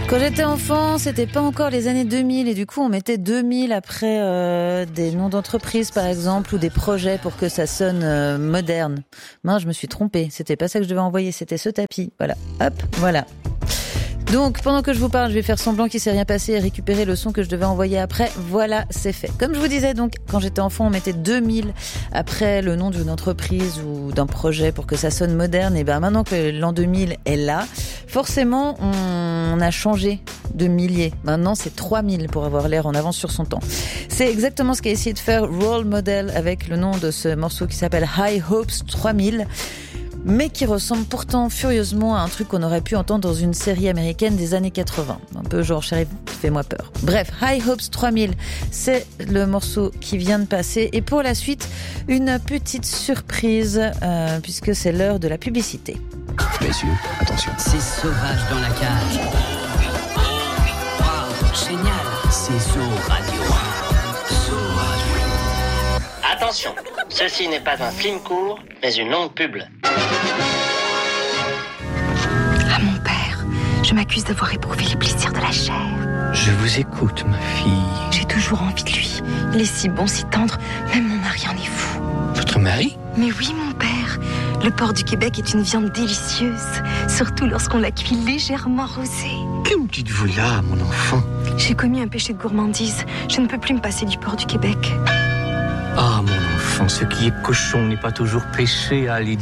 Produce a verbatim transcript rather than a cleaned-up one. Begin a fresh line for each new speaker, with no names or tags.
Quand j'étais enfant, c'était pas encore les années deux mille et du coup on mettait deux mille après euh, des noms d'entreprises par exemple ou des projets pour que ça sonne euh, moderne. Mince, je me suis trompée, c'était pas ça que je devais envoyer, c'était ce tapis. Voilà, hop, voilà. Donc, pendant que je vous parle, je vais faire semblant qu'il s'est rien passé et récupérer le son que je devais envoyer après. Voilà, c'est fait. Comme je vous disais, donc, quand j'étais enfant, on mettait deux mille après le nom d'une entreprise ou d'un projet pour que ça sonne moderne. Et ben, maintenant que l'an deux mille est là, forcément, on a changé de milliers. Maintenant, c'est trois mille pour avoir l'air en avance sur son temps. C'est exactement ce qu'a essayé de faire Role Model avec le nom de ce morceau qui s'appelle High Hopes trois mille. Mais qui ressemble pourtant furieusement à un truc qu'on aurait pu entendre dans une série américaine des années quatre-vingts. Un peu genre Sheriff, fais-moi peur. Bref, High Hopes trois mille, c'est le morceau qui vient de passer. Et pour la suite, une petite surprise, euh, puisque c'est l'heure de la publicité.
Messieurs, attention.
C'est sauvage dans la cage. Wow, génial. C'est Zo Radio. Zo Radio.
Attention, ceci n'est pas un film court, mais une longue pub.
Ah mon père, je m'accuse d'avoir éprouvé les plaisirs de la chair.
Je vous écoute, ma fille.
J'ai toujours envie de lui. Il est si bon, si tendre, même mon mari en est fou.
Votre mari ?
Mais oui, mon père. Le porc du Québec est une viande délicieuse, surtout lorsqu'on la cuit légèrement rosée.
Que me dites-vous là, mon enfant ?
J'ai commis un péché de gourmandise. Je ne peux plus me passer du porc du Québec.
Ah, mon enfant, ce qui est cochon n'est pas toujours péché, Ali.